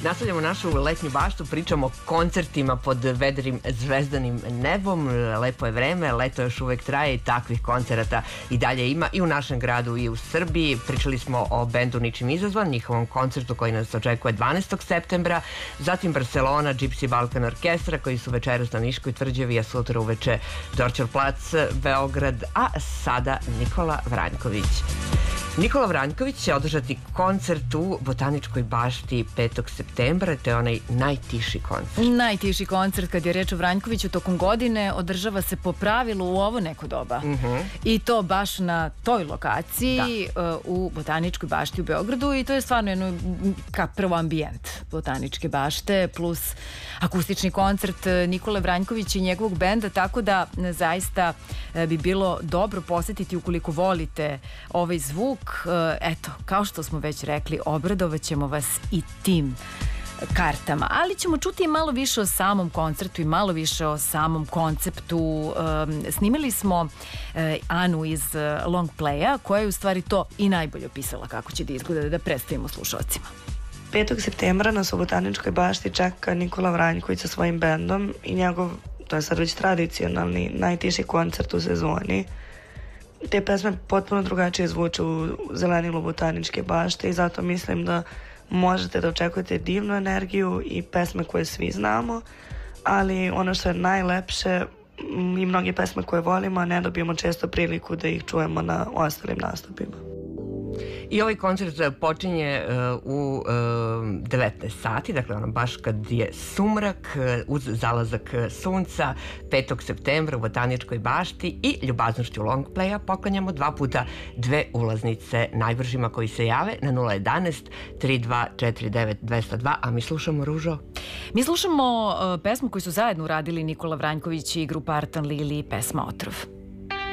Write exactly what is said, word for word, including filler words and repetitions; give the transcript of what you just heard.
Nastavljamo našu letnju baštu, pričamo o koncertima pod vedrim zvezdanim nebom. Lepo je vreme, leto još uvek traje i takvih koncerata i dalje ima i u našem gradu i u Srbiji. Pričali smo o bendu Ničim izazvan, njihovom koncertu koji nas očekuje dvanaestog septembra, zatim Barcelona, Gypsy Balkan Orkestra koji su večeras na Niškoj tvrđavi, a sutra uveče Dorćol plac, Beograd, a sada Nikola Vranjković. Nikola Vranjković će održati koncert u Botaničkoj bašti petog septembra, to je onaj najtiši koncert. Najtiši koncert, kad je reč o Vranjkoviću, tokom godine održava se po pravilu u ovo neko doba. Uh-huh. I to baš na toj lokaciji, da. U Botaničkoj bašti u Beogradu, i to je stvarno jedno, ka prvo ambijent Botaničke bašte, plus akustični koncert Nikole Vranjkovića i njegovog benda, tako da zaista bi bilo dobro posetiti ukoliko volite ovaj zvuk. Eto, kao što smo već rekli, obradovat ćemo vas i tim kartama, ali ćemo čuti i malo više o samom koncertu i malo više o samom konceptu. Snimili smo Anu iz Long Playa, koja je u stvari to i najbolje opisala kako će da izgleda, da predstavimo slušalcima. petog septembra nas u Botaničkoj bašti čeka Nikola Vranjković sa svojim bendom i njegov, to je sad već tradicionalni, najtiši koncert u sezoni. Te pesme potpuno drugačije zvuče u zelenilu Botaničke bašte i zato mislim da možete da očekujete divnu energiju i pesme koje svi znamo, ali ono što je najlepše i mnoge pesme koje volimo, a ne dobijemo često priliku da ih čujemo na ostalim nastupima. I ovaj koncert počinje uh, u uh, devetnaest sati, dakle ono baš kad je sumrak, uh, uz zalazak sunca, petog septembra u Botaničkoj bašti, i ljubaznošću Long Playa poklanjamo dva puta dve ulaznice najbržima koji se jave na nula jedanaest tri dva četiri devet dva zero dva, a mi slušamo, Ružo? Mi slušamo uh, pesmu koju su zajedno uradili Nikola Vranjković i grupa Artan Lili, pesma Otrov.